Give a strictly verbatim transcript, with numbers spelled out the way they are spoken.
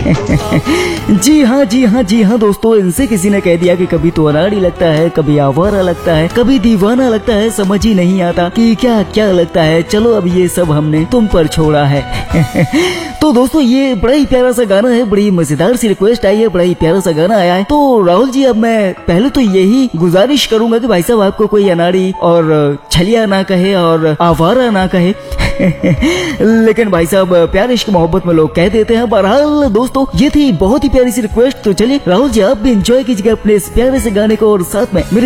जी हाँ जी हाँ जी हाँ दोस्तों, इनसे किसी ने कह दिया कि कभी तो अनाड़ी लगता है, कभी आवारा लगता है, कभी दीवाना लगता है, समझ ही नहीं आता कि क्या क्या लगता है। चलो अब ये सब हमने तुम पर छोड़ा है। तो दोस्तों ये बड़ा ही प्यारा सा गाना है, बड़ी मजेदार सी रिक्वेस्ट आई है, बड़ा ही प्यारा सा गाना आया है। तो राहुल जी अब मैं पहले तो यही गुजारिश करूंगा कि भाई साहब आपको कोई अनाड़ी और छलिया ना कहे और आवारा ना कहे। लेकिन भाई साहब प्यार इश्क मोहब्बत में लोग कह देते हैं। बहरहाल दोस्तों ये थी बहुत ही प्यारी सी रिक्वेस्ट। तो चलिए राहुल जी आप भी एंजॉय कीजिएगा अपने इस प्यारे से गाने को और साथ में मेरे